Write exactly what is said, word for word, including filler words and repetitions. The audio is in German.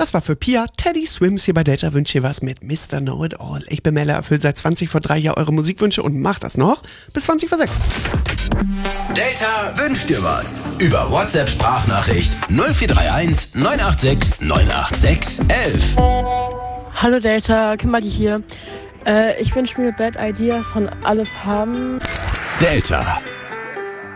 Das war für Pia. Teddy Swims hier bei Delta wünscht ihr was mit Mister Know-It-All. Ich bin Melle, erfüllt seit zwanzig vor drei Jahren eure Musikwünsche und macht das noch bis zwanzig vor sechs. Delta wünscht dir was. Über WhatsApp-Sprachnachricht null vier drei eins neun acht sechs neun acht sechs eins eins. Hallo Delta, Kimberly hier. Äh, ich wünsche mir Bad Ideas von Alle Farben. Delta.